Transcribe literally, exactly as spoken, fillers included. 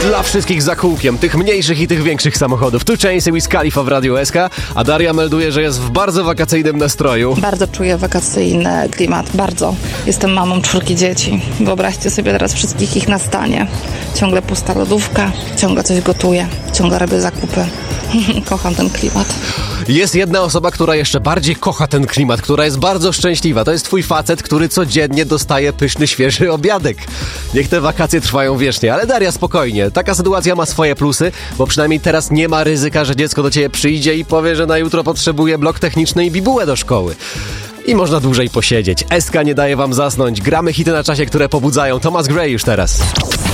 Dla wszystkich za kółkiem, tych mniejszych i tych większych samochodów. Tu Chainsy, Wiz Khalifa w Radiu S K, a Daria melduje, że jest w bardzo wakacyjnym nastroju. Bardzo czuję wakacyjny klimat, bardzo. Jestem mamą czwórki dzieci. Wyobraźcie sobie teraz wszystkich ich na stanie. Ciągle pusta lodówka, ciągle coś gotuję, ciągle robię zakupy. Kocham ten klimat. Jest jedna osoba, która jeszcze bardziej kocha ten klimat, która jest bardzo szczęśliwa. To jest twój facet, który codziennie dostaje pyszny, świeży obiadek. Niech te wakacje trwają wiecznie, ale Daria, spokojnie. Taka sytuacja ma swoje plusy, bo przynajmniej teraz nie ma ryzyka, że dziecko do ciebie przyjdzie i powie, że na jutro potrzebuje blok techniczny i bibułę do szkoły. I można dłużej posiedzieć. S K nie daje wam zasnąć. Gramy hity na czasie, które pobudzają. Thomas Gray już teraz.